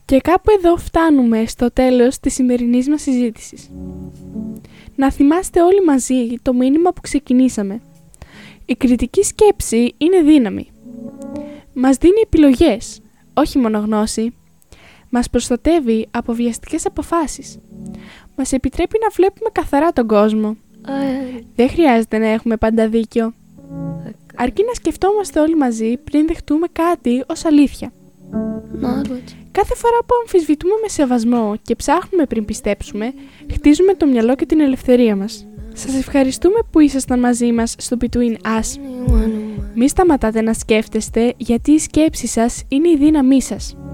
Και κάπου εδώ φτάνουμε στο τέλος της σημερινής μας συζήτησης. Να θυμάστε όλοι μαζί το μήνυμα που ξεκινήσαμε. Η κριτική σκέψη είναι δύναμη. Μας δίνει επιλογές, όχι μόνο γνώση. Μας προστατεύει από βιαστικές αποφάσεις. Μας επιτρέπει να βλέπουμε καθαρά τον κόσμο. Δεν χρειάζεται να έχουμε πάντα δίκιο. Αρκεί να σκεφτόμαστε όλοι μαζί πριν δεχτούμε κάτι ως αλήθεια. Κάθε φορά που αμφισβητούμε με σεβασμό και ψάχνουμε πριν πιστέψουμε, χτίζουμε το μυαλό και την ελευθερία μας. Σας ευχαριστούμε που ήσασταν μαζί μας στο Between Us. Μη σταματάτε να σκέφτεστε, γιατί η σκέψη σας είναι η δύναμή σας.